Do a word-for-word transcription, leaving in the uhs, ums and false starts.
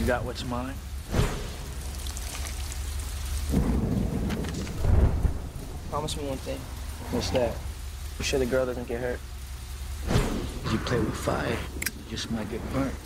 got what's mine? Promise me one thing. What's that? You sure the girl doesn't get hurt? If you play with fire, you just might get burnt.